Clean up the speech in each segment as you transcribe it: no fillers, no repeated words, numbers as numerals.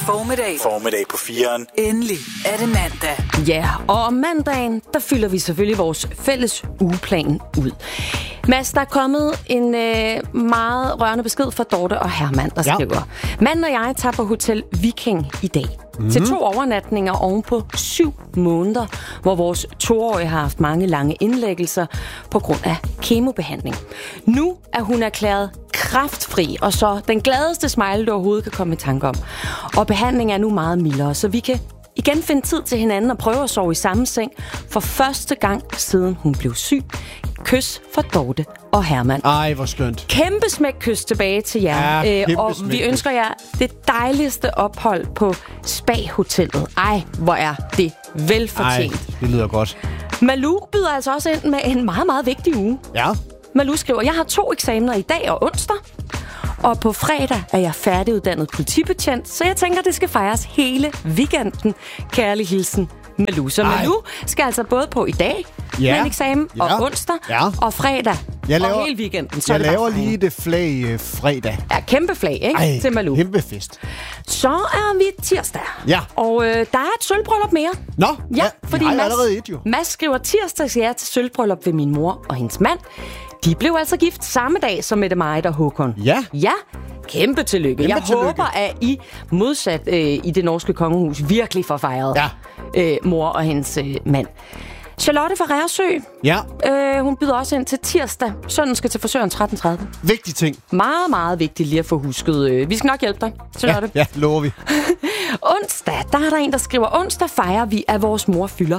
Formiddag på 4'eren. Endelig er det mandag. Ja, og om mandagen, der fylder vi selvfølgelig vores fælles ugeplan ud. Mads, der er kommet en meget rørende besked fra Dorte og Herman, der skriver: Manden og jeg tager på Hotel Viking i dag. Til 2 overnatninger ovenpå 7 måneder, hvor vores 2-årige har haft mange lange indlæggelser på grund af kemobehandling. Nu er hun erklæret kræftfri, og så den gladeste smile, du overhovedet kan komme i tanke om. Og behandlingen er nu meget mildere, så vi kan igen finde tid til hinanden og prøve at sove i samme seng for første gang siden hun blev syg. Kys fra Dorte og Herman. Ej, hvor skønt. Kæmpe smæk kys tilbage til jer. Ja, og vi ønsker jer det dejligste ophold på Spa-hotellet. Ej, hvor er det velfortjent. Ej, det lyder godt. Malou byder altså også ind med en meget, meget vigtig uge. Ja. Malou skriver: Jeg har 2 eksamener i dag og onsdag. Og på fredag er jeg færdiguddannet politibetjent, så jeg tænker, det skal fejres hele weekenden. Kærlig hilsen, Malou. Så Malou skal altså både på i dag med en eksamen, og onsdag, og fredag, og hele weekenden. Så jeg laver lige det flag fredag. Ja, kæmpe flag, ikke? Ej, til Malou. Kæmpe fest. Så er vi tirsdag. Ja. Og der er et sølvbryllup mere. Nå, ja, fordi allerede et jo. Mads skriver tirsdags ja til sølvbryllup ved min mor og hendes mand. De blev altså gift samme dag som Mette Marit og Håkon. Ja. Ja, kæmpe tillykke. Jeg håber, at I modsat i det norske kongehus virkelig får fejret mor og hendes mand. Charlotte fra Reersø. Ja. Hun byder også ind til tirsdag. Sønnen skal til frisøren 13.30. Vigtig ting. Meget, meget vigtigt lige at få husket. Vi skal nok hjælpe dig, Charlotte. Ja, lover vi. Onsdag, der er der en, der skriver: onsdag fejrer vi, at vores mor fylder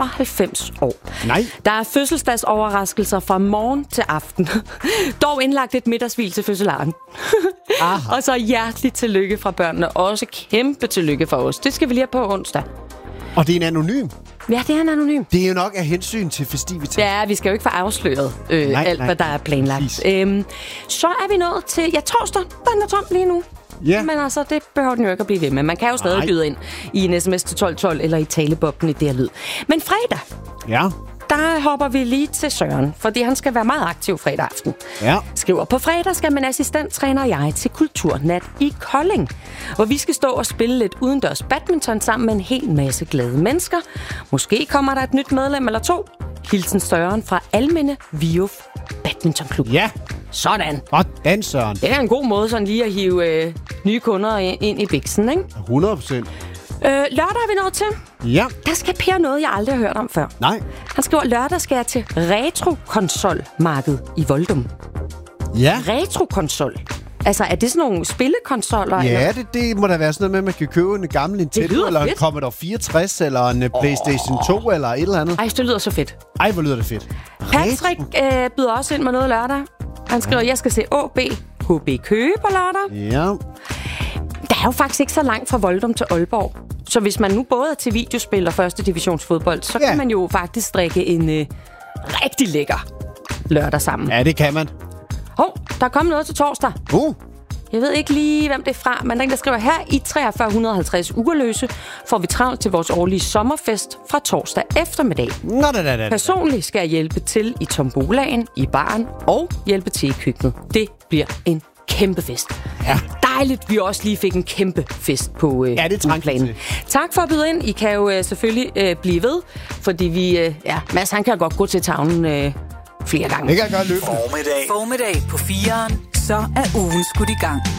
95 år. Nej. Der er fødselsdagsoverraskelser fra morgen til aften. Dog indlagt et middagshvil til fødselaren. Og så hjerteligt tillykke fra børnene. Også kæmpe tillykke for os. Det skal vi lige have på onsdag. Og det er en anonym. Ja, det er en anonym. Det er jo nok af hensyn til festivitet. Ja, vi skal jo ikke få afsløret alt, hvad der er planlagt. Så er vi nået til torsdag. Den er tom lige nu. Ja. Men altså, det behøver den jo ikke at blive ved med. Man kan jo stadig byde ind i en sms til 1212 eller i talebobben i det her lyd. Men fredag, der hopper vi lige til Søren, fordi han skal være meget aktiv fredag aften. Ja. Skriver: på fredag skal min assistenttræner og jeg til Kulturnat i Kolding, hvor vi skal stå og spille lidt udendørs badminton sammen med en hel masse glade mennesker. Måske kommer der et nyt medlem eller 2. Hilsen Søren fra Almene Viuf Badmintonklub. Ja. Sådan. Hvordan, Søren? Det er en god måde sådan lige at hive nye kunder ind i biksen, ikke? 100%. Lørdag er vi nået til. Ja. Der skal Per noget, jeg aldrig har hørt om før. Nej. Han skriver: lørdag skal jeg til retro-konsolmarked i Voldum. Ja. Retro-konsol. Altså, er det sådan nogle spillekonsoller? Ja, eller? Det må da være sådan noget med, at man kan købe en gammel Nintendo, eller en Commodore 64, eller en PlayStation 2, eller et eller andet. Ej, det lyder så fedt. Ej, hvor lyder det fedt. Patrick byder også ind med noget lørdag. Han skriver: jeg skal se HB Køge på lørdag. Ja. Der er jo faktisk ikke så langt fra Voldum til Aalborg. Så hvis man nu både er til videospil og første divisionsfodbold, så kan man jo faktisk drikke en rigtig lækker lørdag sammen. Ja, det kan man. Der er kommet noget til torsdag. Jeg ved ikke lige, hvem det er fra, men den, der skriver: her i 4350 ugerløse får vi travlt til vores årlige sommerfest fra torsdag eftermiddag. Personligt skal jeg hjælpe til i tombolaen, i baren og hjælpe til i køkkenet. Det bliver en kæmpe fest. Ja. Dejligt, vi også lige fik en kæmpe fest på planen. Tak for at byde ind. I kan jo selvfølgelig blive ved, fordi vi... Mads, han kan godt gå til tavlen flere gange. Det kan jeg godt løbe. Formiddag på 4'eren. Så er ugen skudt i gang.